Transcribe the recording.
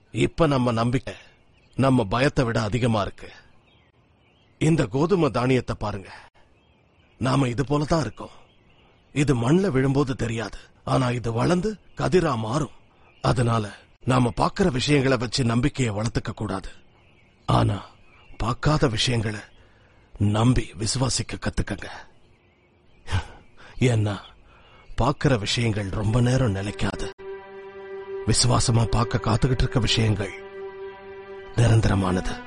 இப்ப நம்ம நம்பிக்கை நம்ம பயத்தை விட அதிகமா இருக்கு. இந்த கோதுமை தானியத்தை பாருங்க. நாம இது போலதான் இருக்கோம். இது மண்ல விழும்போது தெரியாது, ஆனா இது வளர்ந்து கதிரா மாறும். அதனால நாம பார்க்கிற விஷயங்களை வச்சு நம்பிக்கையை வளர்த்துக்க கூடாது. ஆனா பார்க்காத விஷயங்களை நம்பி விசுவாசிக்க கத்துக்கங்க. ஏன்னா பார்க்கிற விஷயங்கள் ரொம்ப நேரம் நிலைக்காது. விசுவாசமா பார்க்க காத்துக்கிட்டு இருக்க விஷயங்கள் நிரந்தரமானது.